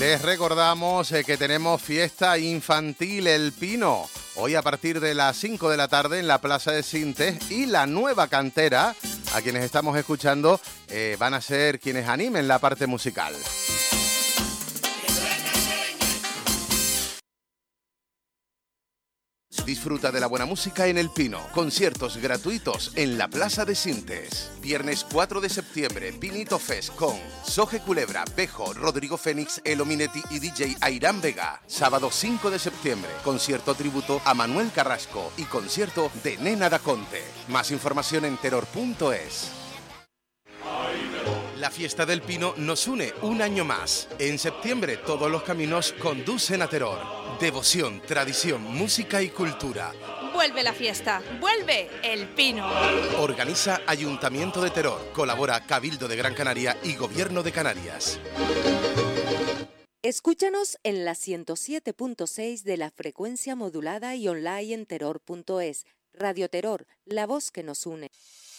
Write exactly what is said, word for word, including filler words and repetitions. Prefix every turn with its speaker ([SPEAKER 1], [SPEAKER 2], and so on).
[SPEAKER 1] Les recordamos eh, que tenemos fiesta infantil El Pino, hoy a partir de las cinco de la tarde en la Plaza de Sintes, y la nueva cantera, a quienes estamos escuchando, eh, van a ser quienes animen la parte musical. Disfruta de la buena música en El Pino. Conciertos gratuitos en la Plaza de Sintes. Viernes cuatro de septiembre, Pinito Fest con Soje Culebra, Bejo, Rodrigo Fénix, Elo Minetti y D J Airán Vega. Sábado cinco de septiembre, concierto tributo a Manuel Carrasco y concierto de Nena Da Conte. Más información en terror punto es. La fiesta del Pino nos une un año más. En septiembre todos los caminos conducen a Teror. Devoción, tradición, música y cultura.
[SPEAKER 2] Vuelve la fiesta, vuelve El Pino.
[SPEAKER 1] Organiza Ayuntamiento de Teror, colabora Cabildo de Gran Canaria y Gobierno de Canarias.
[SPEAKER 3] Escúchanos en la ciento siete punto seis de la frecuencia modulada y online en terror punto es. Radio Terror, la voz que nos une.